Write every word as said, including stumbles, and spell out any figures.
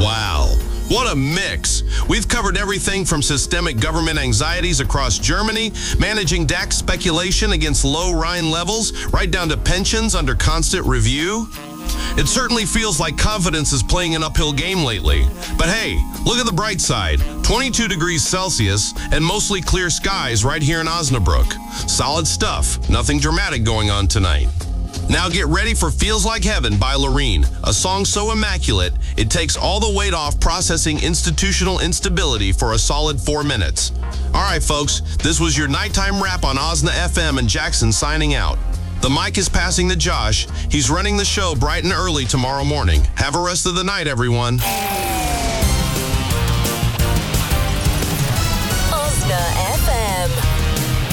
Wow, what a mix. We've covered everything from systemic government anxieties across Germany, managing D A X speculation against low Rhine levels, right down to pensions under constant review. It certainly feels like confidence is playing an uphill game lately. But hey, look at the bright side. twenty-two degrees Celsius and mostly clear skies right here in Osnabrück. Solid stuff. Nothing dramatic going on tonight. Now get ready for Feels Like Heaven by Loreen, a song so immaculate, it takes all the weight off processing institutional instability for a solid four minutes. All right, folks, this was your nighttime wrap on Osna F M and Jackson signing out. The mic is passing to Josh. He's running the show bright and early tomorrow morning. Have a rest of the night, everyone.